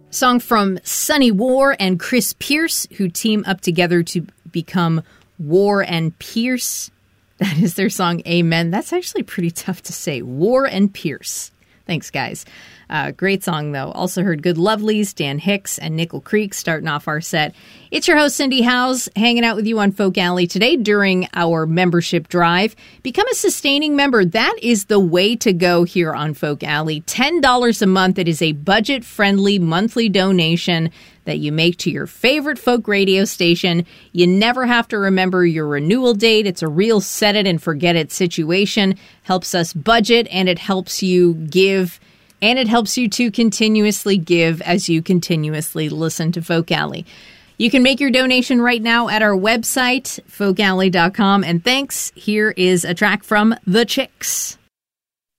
Song from Sunny War and Chris Pierce, who team up together to become War and Pierce. That is their song, Amen. That's actually pretty tough to say. War and Pierce. Thanks, guys. Great song, though. Also heard Good Lovelies, Dan Hicks, and Nickel Creek starting off our set. It's your host, Cindy Howes, hanging out with you on Folk Alley today during our membership drive. Become a sustaining member. That is the way to go here on Folk Alley. $10 a month. It is a budget-friendly monthly donation that you make to your favorite folk radio station. You never have to remember your renewal date. It's a real set-it-and-forget-it situation. Helps us budget, and it helps you give. And it helps you to continuously give as you continuously listen to Folk Alley. You can make your donation right now at our website, folkalley.com. And thanks. Here is a track from The Chicks.